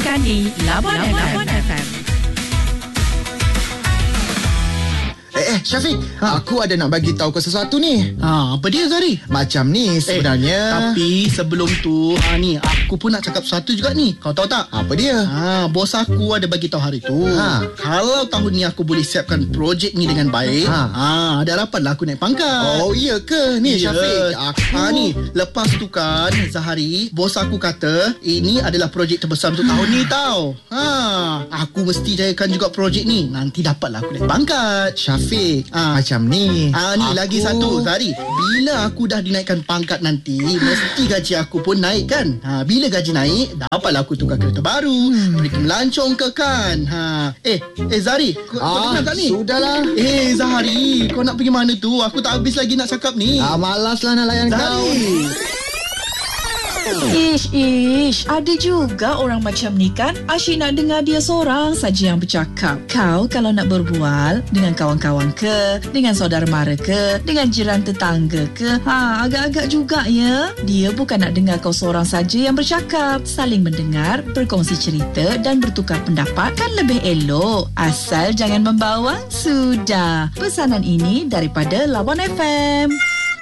Dengarkan di Labuan FM. Syafiq, aku ada nak bagi tahu kau sesuatu ni. Apa dia, Zari? Macam ni sebenarnya. Tapi sebelum tu, ni aku pun nak cakap sesuatu juga ni. Kau tahu tak? Apa dia? Bos aku ada bagi tahu hari tu. Kalau tahun ni aku boleh siapkan projek ni dengan baik, ada harapan lah aku naik pangkat. Oh, iya ke? Ni Syafiq, ni lepas tu kan, Zahari, bos aku kata ini adalah projek terbesar untuk tahun ni tau. Aku mesti jayakan juga projek ni. Nanti dapatlah aku naik pangkat. Syafiq, macam ni. Ni lagi satu, Zari. Bila aku dah dinaikkan pangkat nanti, mesti gaji aku pun naik kan. Bila gaji naik, dapatlah aku tukar kereta baru, pergi melancong ke kan. Zari, kau dengar tak ni? Sudahlah. Zahari, kau nak pergi mana tu? Aku tak habis lagi nak cakap ni. Malaslah nak layan kau. Ish, ada juga orang macam ni kan. Asyik nak dengar dia seorang saja yang bercakap. Kau kalau nak berbual dengan kawan-kawan ke, dengan saudara mara ke, dengan jiran tetangga ke, agak-agak juga ya. Dia bukan nak dengar kau seorang saja yang bercakap. Saling mendengar, berkongsi cerita dan bertukar pendapat kan lebih elok. Asal jangan membawang, sudah. Pesanan ini daripada Labuan FM.